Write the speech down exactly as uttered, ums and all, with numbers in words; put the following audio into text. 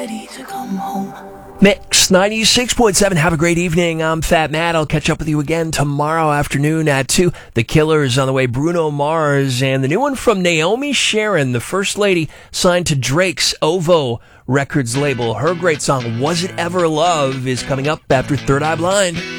ready to come home. Mix ninety-six point seven. Have a great evening. I'm Fat Matt. I'll catch up with you again tomorrow afternoon at two. The Killers on the way. Bruno Mars and the new one from Naomi Sharon, the First Lady, signed to Drake's OVO Records label. Her great song, Was It Ever Love, is coming up after Third Eye Blind.